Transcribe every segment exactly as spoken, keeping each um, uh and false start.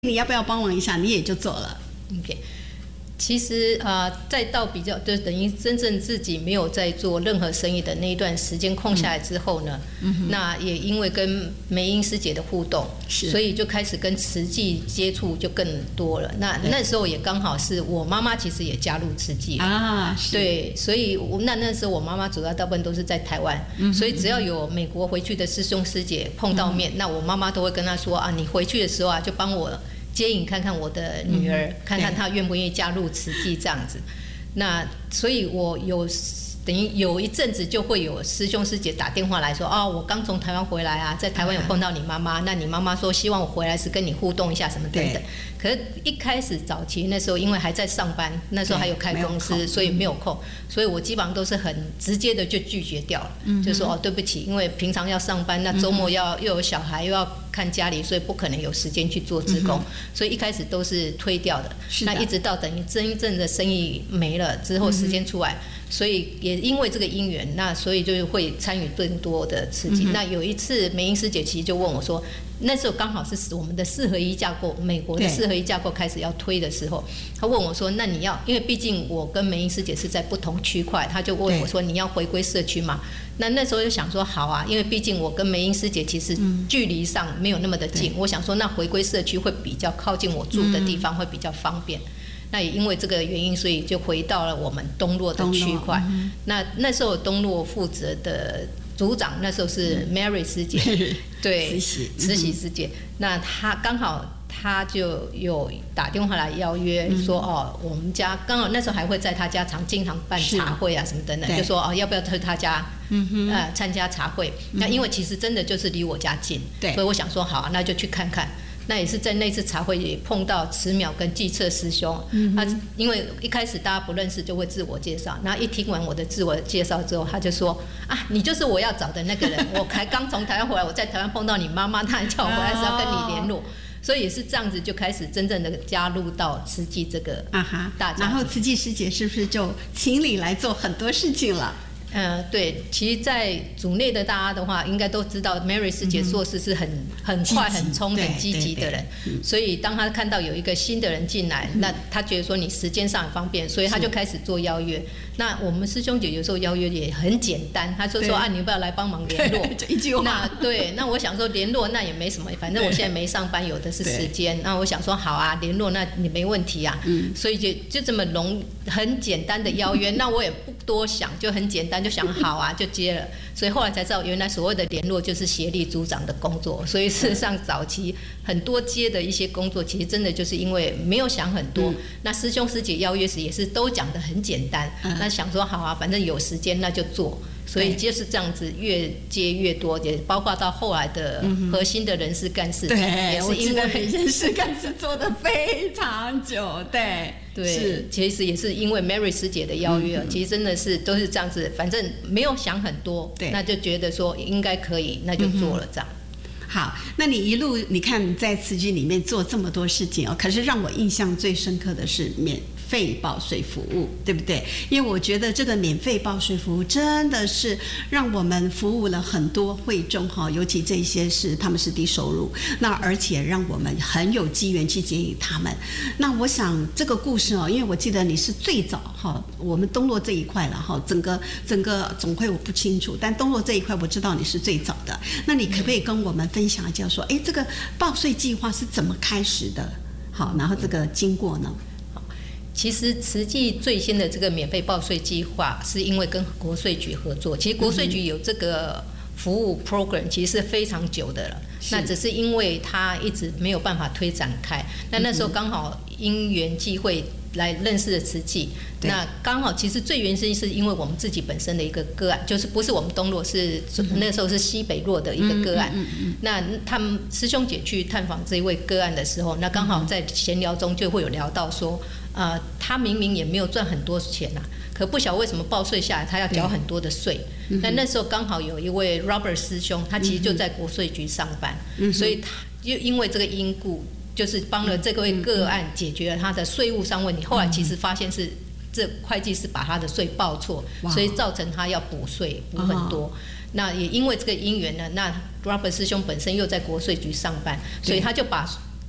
你要不要帮忙一下？你也就做了。 OK。其实呃，再到比较，就等于真正自己没有在做任何生意的那一段时间空下来之后呢，嗯、那也因为跟梅英师姐的互动，所以就开始跟慈济接触就更多了。那那时候也刚好是我妈妈其实也加入慈济啊，对，所以那那时候我妈妈主要大部分都是在台湾，嗯、所以只要有美国回去的师兄师姐碰到面，嗯、那我妈妈都会跟她说啊，你回去的时候啊，就帮我接引看看我的女儿，嗯、看看她愿不愿意加入慈济这样子。那所以我有等于有一阵子就会有师兄师姐打电话来说，哦，我刚从台湾回来啊，在台湾有碰到你妈妈，那你妈妈说希望我回来时跟你互动一下什么等等。可是一开始早期那时候因为还在上班，那时候还有开公司，所以没有空，所以我基本上都是很直接的就拒绝掉了，嗯、就说哦对不起，因为平常要上班，那周末要、嗯、又有小孩又要看家里，所以不可能有时间去做志工，嗯、所以一开始都是推掉的。的那一直到等于真正的生意没了之后，时间出来。嗯所以也因为这个因缘，那所以就会参与更多的刺激。嗯、那有一次梅英师姐其实就问我说，那时候刚好是我们的四合一架构，美国的四合一架构开始要推的时候，她问我说，那你要，因为毕竟我跟梅英师姐是在不同区块，她就问我说，你要回归社区嘛？那那时候就想说好啊，因为毕竟我跟梅英师姐其实距离上没有那么的近，嗯、我想说那回归社区会比较靠近我住的地方，会比较方便。嗯那也因为这个原因，所以就回到了我们东洛的区块。嗯、那那时候东洛负责的组长，那时候是 Mary 师姐，嗯、对，慈禧慈禧师姐。那她刚好她就有打电话来邀约，嗯、说哦，我们家刚好那时候还会在她家常经常办茶会啊什么等等，就说哦要不要去她家，嗯、呃参加茶会？嗯、那因为其实真的就是离我家近，所以我想说好啊，那就去看看。那也是在那次茶会也碰到慈淼跟季策师兄，嗯、他因为一开始大家不认识就会自我介绍，然后一听完我的自我介绍之后，他就说啊，你就是我要找的那个人，我才刚从台湾回来，我在台湾碰到你妈妈，她还叫我回来是要跟你联络，哦、所以也是这样子就开始真正的加入到慈济这个大家庭。 然后慈济师姐是不是就请你来做很多事情了？ 呃，对，其实，在组内的大家的话，应该都知道 ，Mary 师姐做事是很很快、很冲、很积极的人。所以，当他看到有一个新的人进来，嗯、那他觉得说你时间上很方便，所以他就开始做邀约。那我们师兄姐有时候邀约也很简单，他就说啊，你要不要来帮忙联络？ 一句话。 那对，那我想说联络那也没什么，反正我现在没上班，有的是时间。那我想说好啊，联络那你没问题啊。嗯、所以就就这么容很简单的邀约，那我也不多想，就很简单。就想好啊，就接了，所以后来才知道，原来所谓的联络就是协力组长的工作。所以事实上，早期很多接的一些工作，其实真的就是因为没有想很多。嗯、那师兄师姐邀约时也是都讲得很简单，嗯、那想说好啊，反正有时间那就做。所以就是这样子，越接越多，也包括到后来的核心的人事干事， 对， 也是因为人事干事做得非常久，对。 对，是其实也是因为 Mary 师姐的邀约，嗯、其实真的是都是这样子，反正没有想很多，那就觉得说应该可以，那就做了这样。 嗯、好，那你一路你看在慈济里面做这么多事情哦，可是让我印象最深刻的是免费报税服务，对不对？因为我觉得这个免费报税服务真的是让我们服务了很多会众哈，尤其这些是他们是低收入，那而且让我们很有机缘去接引他们。那我想这个故事哦，因为我记得你是最早哈，我们东洛这一块了哈，整个整个总会我不清楚，但东洛这一块我知道你是最早的。那你可不可以跟我们分享一下说，哎，这个报税计划是怎么开始的？好，然后这个经过呢？ 其实慈济最先的这个免费报税计划，是因为跟国税局合作。其实国税局有这个服务 program， 其实是非常久的了。那只是因为它一直没有办法推展开。那那时候刚好因缘际会来认识了慈济。那刚好其实最原生是因为我们自己本身的一个个案，就是不是我们东洛，是那时候是西北洛的一个个案。那他们师兄姐去探访这一位个案的时候，那刚好在闲聊中就会有聊到说，呃，他明明也没有赚很多钱啊，可不晓得为什么报税下来他要缴很多的税。那那时候刚好有一位 Robert 师兄，他其实就在国税局上班，所以他就因为这个因故，就是帮了这位个案解决了他的税务上问题。后来其实发现是这会计师把他的税报错，所以造成他要补税补很多。那也因为这个因缘呢，那 Robert 师兄本身又在国税局上班，所以他就把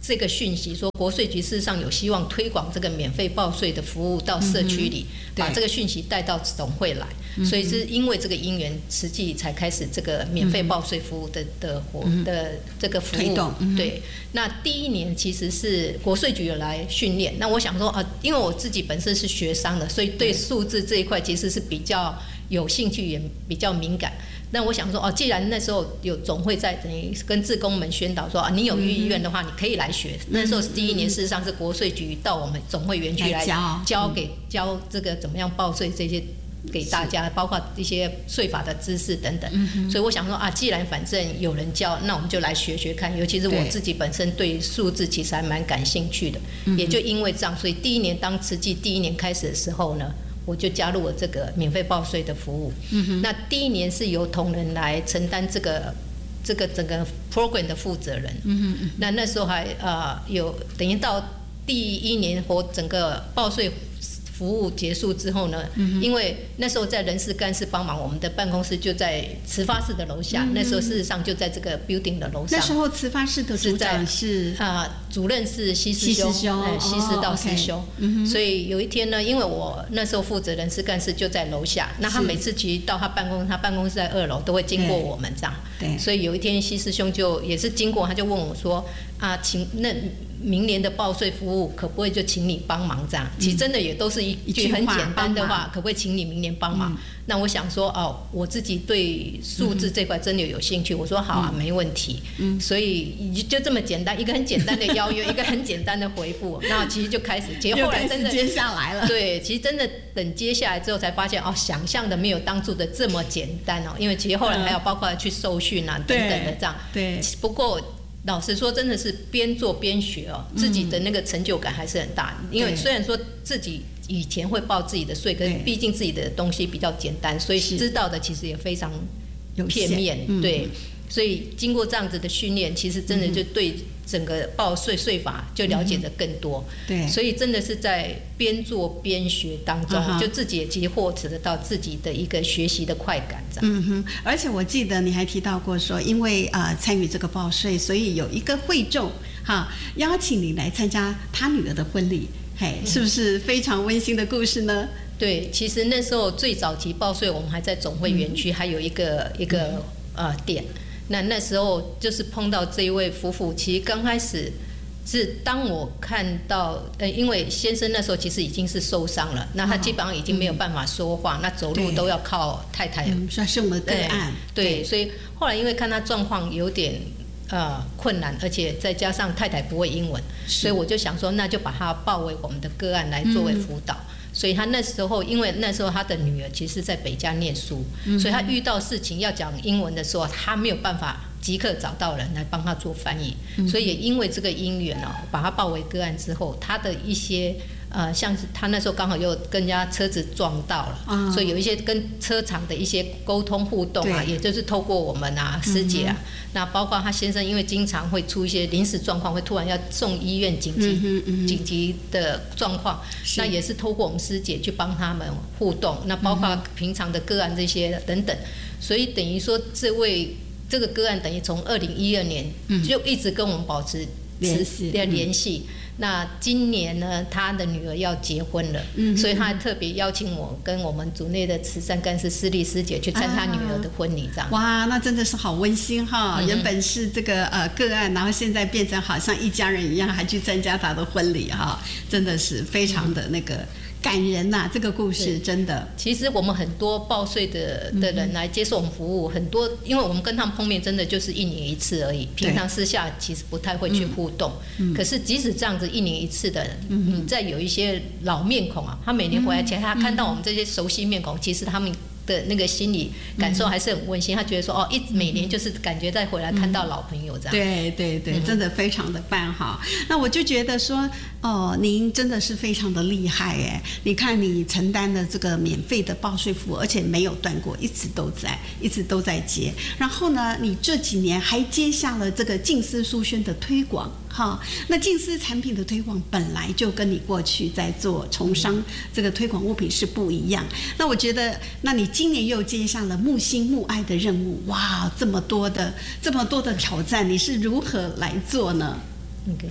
这个讯息，说国税局事实上有希望推广这个免费报税的服务到社区里，嗯、把这个讯息带到总会来，嗯、所以是因为这个因缘，实际才开始这个免费报税服务的的活、嗯、的这个服务推动。嗯、对，那第一年其实是国税局有来训练，那我想说啊，因为我自己本身是学商的，所以对数字这一块其实是比较有兴趣，也比较敏感。那我想说哦，既然那时候有总会在等于跟志工们宣导说啊，你有意愿的话，你可以来学。嗯、那时候第一年事实上是国税局到我们总会园区来教教给教这个怎么样报税这些给大家，包括一些税法的知识等等。嗯、所以我想说啊，既然反正有人教，那我们就来学学看。尤其是我自己本身对数字其实还蛮感兴趣的，也就因为这样，所以第一年当慈济第一年开始的时候呢，我就加入了这个免费报税的服务。嗯、那第一年是由同仁来承担这个这个整个 program 的负责人。嗯嗯、那那时候还呃有等于到第一年或整个报税服务结束之后呢，嗯、因为那时候在人事干事帮忙，我们的办公室就在慈发室的楼下。嗯、那时候事实上就在这个 building 的楼上。 那时候慈发室的组长是啊、呃，主任是西师兄，西师道师兄。哦 okay 所以有一天呢，因为我那时候负责人事干事就在楼下，那他每次其实到他办公室，他办公室在二楼，都会经过我们这样。对。所以有一天西师兄就也是经过，他就问我说啊，请那。明年的报税服务可不可以就请你帮忙这样？其实真的也都是一句很简单的话，可不可以请你明年帮忙？嗯、那我想说哦，我自己对数字这块真的有兴趣，嗯、我说好啊，嗯、没问题。嗯、所以就这么简单，一个很简单的邀约，一个很简单的回复，那其实就开始。其实后来真的接下来了。 对，其实真的等接下来之后才发现哦，想象的没有当初的这么简单哦，因为其实后来还有包括去受训啊、嗯、等等的这样。对。不过。老实说，真的是边做边学哦，自己的那个成就感还是很大。嗯、因为虽然说自己以前会报自己的税，可是毕竟自己的东西比较简单，所以知道的其实也非常片面。嗯、对，所以经过这样子的训练，其实真的就对整个报税税法就了解的更多。嗯、对，所以真的是在边做边学当中，嗯、就自己也其实获得到自己的一个学习的快感。 嗯哼，而且我记得你还提到过说，因为呃参与这个报税，所以有一个会众哈邀请你来参加他女儿的婚礼，嘿，是不是非常温馨的故事呢？ 对，其实那时候最早期报税，我们还在总会园区，嗯、还有一个一个呃店。那那时候就是碰到这一位夫妇，其实刚开始是当我看到，呃，因为先生那时候其实已经是受伤了，那他基本上已经没有办法说话，哦、那走路都要靠太太。 嗯，算是我们的个案。 对，对所以后来因为看他状况有点呃困难，而且再加上太太不会英文，所以我就想说，那就把他报为我们的个案来作为辅导。嗯所以他那时候，因为那时候他的女儿其实在北加念书，嗯、所以他遇到事情要讲英文的时候，他没有办法即刻找到人来帮他做翻译。嗯、所以也因为这个因缘哦，把他报为个案之后，他的一些呃，像是他那时候刚好又跟人家车子撞到了，嗯、所以有一些跟车厂的一些沟通互动啊，也就是透过我们啊师姐啊，嗯、那包括他先生，因为经常会出一些临时状况，会突然要送医院紧急紧、嗯嗯、急的状况，那也是透过我们师姐去帮他们互动，那包括平常的个案这些等等，所以等于说这位这个个案等于从二零一二年就一直跟我们保持联系联系。那今年呢，他的女儿要结婚了，嗯、所以他还特别邀请我跟我们组内的慈善干事施丽师姐去参他女儿的婚礼，这样、啊。哇， 那真的是好温馨哈！嗯、原本是这个呃个案，然后现在变成好像一家人一样，还去参加他的婚礼哈，真的是非常的那个。嗯感人呐、啊，这个故事真的。 其实我们很多报税的的人来接受我们服务，嗯、很多因为我们跟他们碰面真的就是一年一次而已，平常私下其实不太会去互动。嗯、可是即使这样子一年一次的，嗯，嗯再有一些老面孔啊，他每年回来前，他看到我们这些熟悉面孔，其实他们的那个心理感受还是很温馨。他觉得说哦，一每年就是感觉再回来看到老朋友这样。 对对对，真的非常的棒哈。那我就觉得说，哦，您真的是非常的厉害哎！你看你承担的这个免费的报税服务，而且没有断过，一直都在，一直都在接。然后呢，你这几年还接下了这个静思书轩的推广。哈，那静思产品的推广本来就跟你过去在做从商这个推广物品是不一样。那我觉得，那你今年又接下了木心木爱的任务，哇，这么多的这么多的挑战，你是如何来做呢？ OK，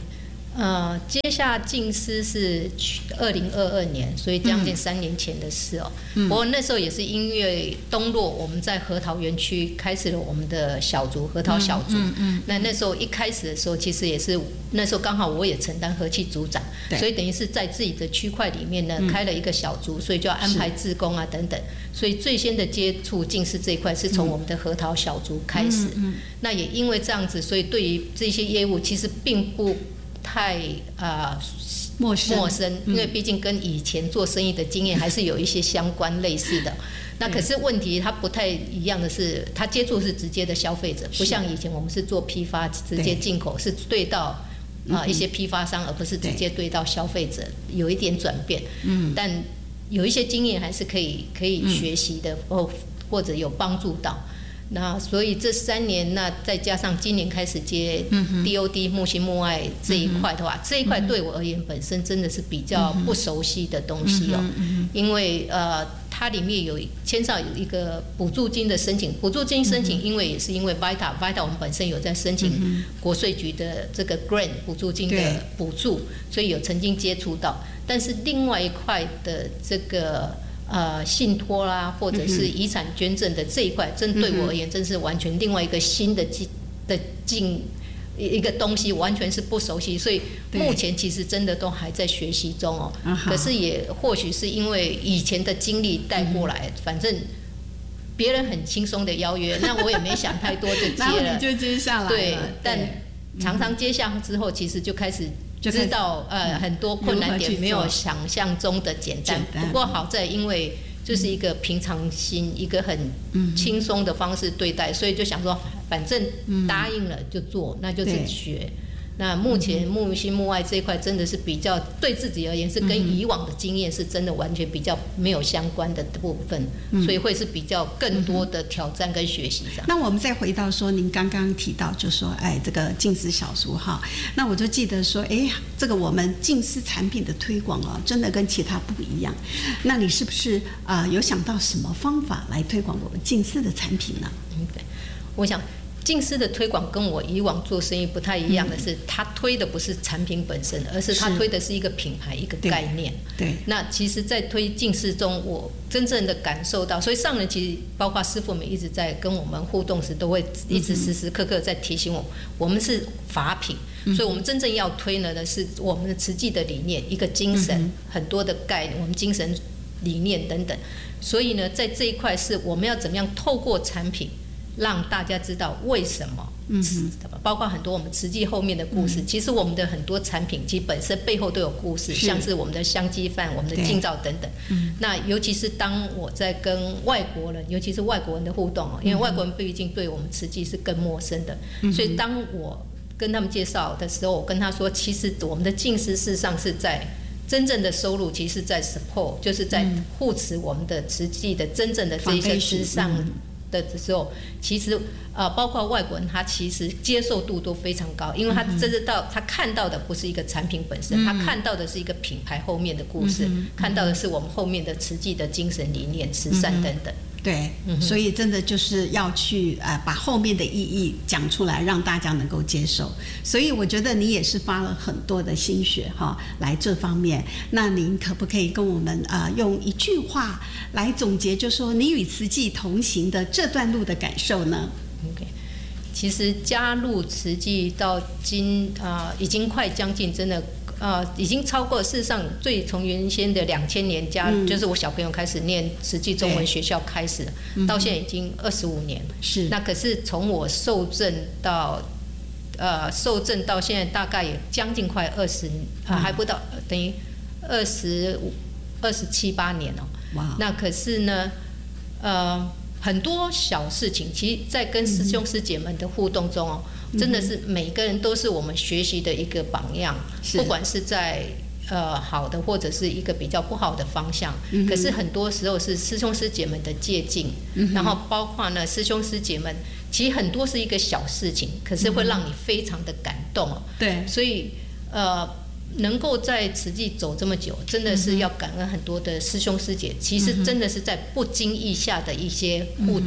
呃，接下进师是二零二二年，所以将近三年前的事哦。嗯、不过那时候也是因为东洛我们在核桃园区开始了我们的小组核桃小组。嗯嗯嗯、那那时候一开始的时候，其实也是那时候刚好我也承担和气组长，所以等于是在自己的区块里面呢、嗯、开了一个小组，所以就要安排志工啊等等。所以最先的接触进士这一块是从我们的核桃小组开始。嗯嗯、那也因为这样子，所以对于这些业务其实并不太啊、呃、 陌生， 陌生，因为毕竟跟以前做生意的经验还是有一些相关类似的。那可是问题它不太一样的是，它接触是直接的消费者，不像以前我们是做批发直接进口，是对到啊、呃、一些批发商，而不是直接对到消费者，有一点转变。嗯，但有一些经验还是可以可以学习的，哦、嗯，或者有帮助到。那所以这三年，那再加上今年开始接 D O D 木心木爱这一块的话，嗯、这一块对我而言本身真的是比较不熟悉的东西哦，嗯嗯、因为呃它里面有牵涉有一个补助金的申请，补助金申请，因为也是因为 Vita Vita 我们本身有在申请国税局的这个 grant 补助金的补助，所以有曾经接触到，但是另外一块的这个。呃，信托啦，或者是遗产捐赠的这一块，真对我而言，真是完全另外一个新的进的进一个东西，完全是不熟悉，所以目前其实真的都还在学习中哦。可是也或许是因为以前的经历带过来，反正别人很轻松的邀约，那我也没想太多就接了， 你就接下来了。 对，但常常接下之后，其实就开始。知道呃很多困难点没有想象中的简单，不过好在因为就是一个平常心，一个很轻松的方式对待，所以就想说反正答应了就做，那就是学。那目前木心木爱这一块真的是比较对自己而言是跟以往的经验是真的完全比较没有相关的部分，所以会是比较更多的挑战跟学习这样。 那我们再回到说您刚刚提到就说哎这个进士小书哈，那我就记得说哎这个我们进士产品的推广哦真的跟其他不一样，那你是不是啊、呃、有想到什么方法来推广我们进士的产品呢？ 嗯，对，我想。进士的推广跟我以往做生意不太一样的是，他推的不是产品本身，而是他推的是一个品牌、一个概念。 对。 那其实，在推进士中，我真正的感受到，所以上人其实包括师父们一直在跟我们互动时，都会一直时时刻刻在提醒我，我们是法品，所以我们真正要推呢的是我们的慈济的理念，一个精神，很多的概念，我们精神理念等等。所以呢，在这一块是我们要怎么样透过产品。让大家知道为什么，嗯，包括很多我们慈济后面的故事。嗯、其实我们的很多产品，其实本身背后都有故事，像是我们的香鸡饭、我们的净皂等等。嗯、那尤其是当我在跟外国人，尤其是外国人的互动，因为外国人毕竟对我们慈济是更陌生的，嗯、所以当我跟他们介绍的时候，我跟他说，其实我们的进士事实上是在。真正的收入其实在 support， 就是在护持我们的慈济的真正的这一些之上的时候，其实呃，包括外国人，他其实接受度都非常高，因为他真的到他看到的不是一个产品本身，他看到的是一个品牌后面的故事，看到的是我们后面的慈济的精神理念、慈善等等。 对，所以真的就是要去呃把后面的意义讲出来，让大家能够接受。所以我觉得你也是发了很多的心血哈，来这方面。那您可不可以跟我们啊、呃、用一句话来总结，就说你与慈济同行的这段路的感受呢 ？OK， 其实加入慈济到今啊、呃、已经快将近真的。呃，已经超过事实上最从原先的两千年加，嗯、就是我小朋友开始念慈济中文学校开始，到现在已经二十五年。 是。那可是从我受证到，呃，受证到现在大概也将近快二十，啊，还不到，等于二十五、二十七八年哦。哇。那可是呢，呃，很多小事情，其实在跟师兄师姐们的互动中哦。真的是每个人都是我们学习的一个榜样，不管是在呃好的或者是一个比较不好的方向，嗯、可是很多时候是师兄师姐们的借鉴，嗯、然后包括呢师兄师姐们，其实很多是一个小事情，可是会让你非常的感动哦。 对， 所以呃能够在慈济走这么久，真的是要感恩很多的师兄师姐，其实真的是在不经意下的一些互动。嗯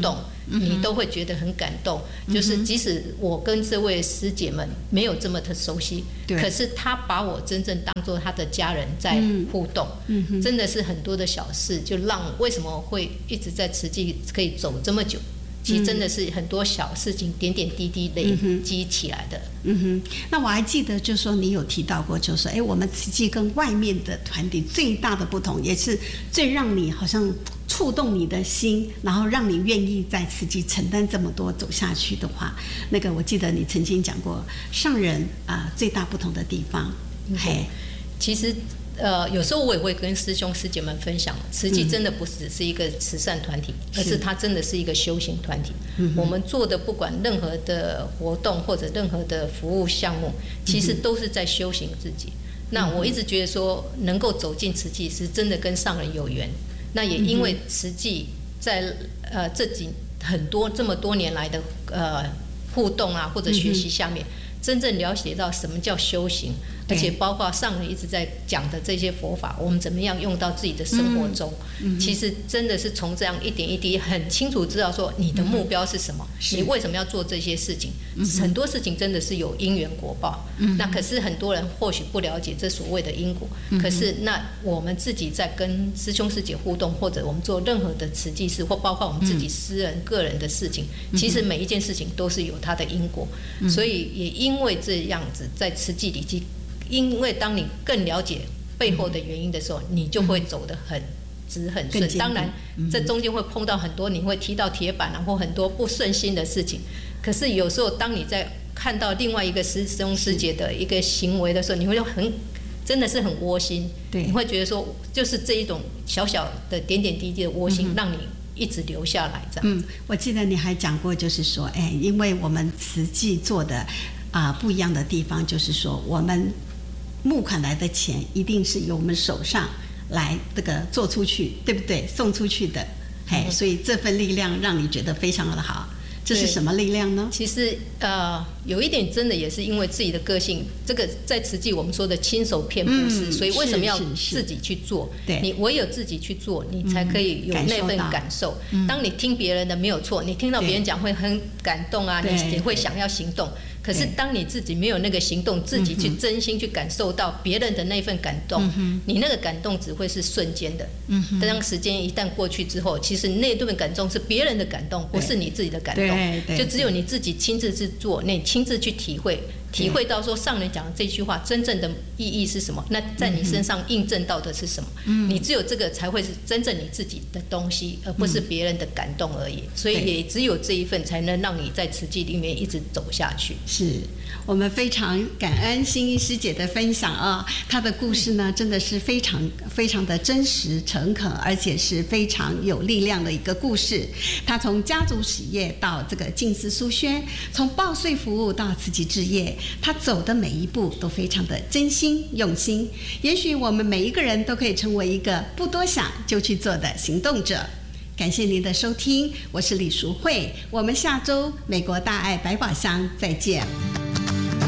你都会觉得很感动。嗯、就是即使我跟这位师姐们没有这么的熟悉，可是她把我真正当作她的家人在互动，嗯嗯、真的是很多的小事，就让为什么会一直在慈济可以走这么久。其实真的是很多小事情点点滴滴累积起来的。 嗯哼，那我还记得，就是说你有提到过，就是说，哎，我们慈济跟外面的团体最大的不同，也是最让你好像触动你的心，然后让你愿意在慈济承担这么多走下去的话，那个我记得你曾经讲过，上人啊、呃、最大不同的地方， 嗯、嘿，其实。呃，有时候我也会跟师兄师姐们分享，慈济真的不只是一个慈善团体，嗯、而是它真的是一个修行团体。我们做的不管任何的活动或者任何的服务项目，其实都是在修行自己。嗯、那我一直觉得说，能够走进慈济是真的跟上人有缘。那也因为慈济在呃这几很多这么多年来的呃互动啊或者学习下面，嗯、真正了解到什么叫修行。而且包括上人一直在讲的这些佛法，我们怎么样用到自己的生活中？嗯嗯、其实真的是从这样一点一滴，很清楚知道说你的目标是什么，嗯、你为什么要做这些事情。嗯、很多事情真的是有因缘果报。嗯、那可是很多人或许不了解这所谓的因果。嗯、可是那我们自己在跟师兄师姐互动，或者我们做任何的慈济事，或包括我们自己私人、嗯、个人的事情，其实每一件事情都是有它的因果。嗯、所以也因为这样子，在慈济里去。因为当你更了解背后的原因的时候，嗯、你就会走得很直很顺。当然，嗯、这中间会碰到很多你会踢到铁板啊，或很多不顺心的事情。可是有时候，当你在看到另外一个师兄师姐的一个行为的时候，你会很真的是很窝心。你会觉得说，就是这一种小小的点点滴滴的窝心，嗯、让你一直留下来这样。 嗯，我记得你还讲过，就是说，哎，因为我们慈济做的啊、呃、不一样的地方，就是说我们。募款来的钱一定是由我们手上来这个做出去，对不对？送出去的，嘿，所以这份力量让你觉得非常的好。这是什么力量呢？ 其实呃，有一点真的也是因为自己的个性，这个在慈济我们说的亲手骗不是，嗯、所以为什么要自己去做？对，你唯有自己去做，你才可以有那份感受。嗯、当你听别人的没有错，你听到别人讲会很感动啊，你也会想要行动。可是当你自己没有那个行动，自己去真心去感受到别人的那份感动，嗯、你那个感动只会是瞬间的。嗯、当时间一旦过去之后，其实那顿感动是别人的感动，不是你自己的感动。就只有你自己亲自去做，你亲自去体会，体会到说上人讲的这句话真正的意义是什么，那在你身上印证到的是什么？嗯、你只有这个才会是真正你自己的东西，而不是别人的感动而已。所以也只有这一份才能让你在慈济里面一直走下去。 是我们非常感恩心怡师姐的分享啊，她的故事呢真的是非常非常的真实诚恳，而且是非常有力量的一个故事。她从家族企业到这个静思书轩，从报税服务到慈济置业，她走的每一步都非常的真心用心。也许我们每一个人都可以成为一个不多想就去做的行动者。感谢您的收听，我是李淑慧，我们下周美国大爱百宝箱再见。